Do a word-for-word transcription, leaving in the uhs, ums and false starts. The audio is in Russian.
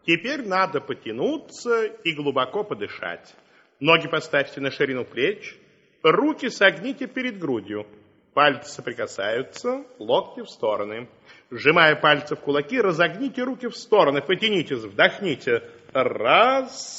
Теперь надо потянуться и глубоко подышать. Ноги поставьте на ширину плеч, руки согните перед грудью. Пальцы соприкасаются, локти в стороны. Сжимая пальцы в кулаки, разогните руки в стороны, потянитесь, вдохните. Раз,